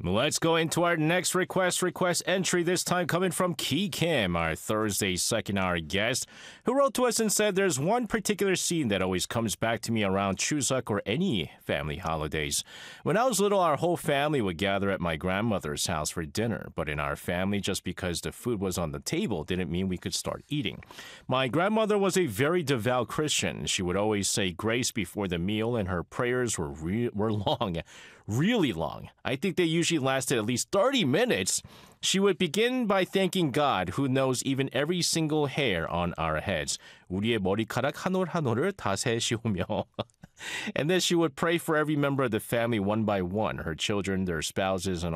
Let's go into our next request entry, this time coming from Ki Kim, our Thursday second hour guest, who wrote to us and said there's one particular scene that always comes back to me around Chuseok or any family holidays. When I was little, our whole family would gather at my grandmother's house for dinner, but in our family, just because the food was on the table didn't mean we could start eating. My grandmother was a very devout Christian. She would always say grace before the meal, and her prayers were long. Really long. I think they usually lasted at least 30 minutes. She would begin by thanking God, who knows even every single hair on our heads. 우리의 머리카락 한 올 한 올을 다 세시오며. And then she would pray for every member of the family one by one, her children, their spouses, and